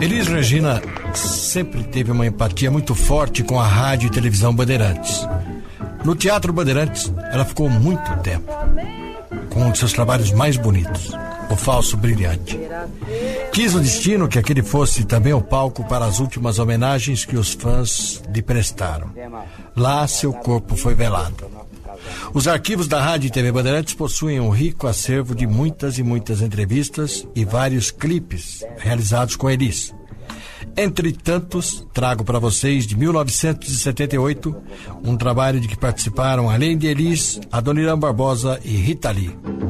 Elis Regina sempre teve uma empatia muito forte com a rádio e televisão Bandeirantes. No Teatro Bandeirantes, ela ficou muito tempo, com um de seus trabalhos mais bonitos, O Falso Brilhante. Quis o destino que aquele fosse também o palco para as últimas homenagens que os fãs lhe prestaram. Lá, seu corpo foi velado. Os arquivos da Rádio e TV Bandeirantes possuem um rico acervo de muitas e muitas entrevistas e vários clipes realizados com Elis. Entre tantos, trago para vocês de 1978 um trabalho de que participaram, além de Elis, Adoniran Barbosa e Rita Lee.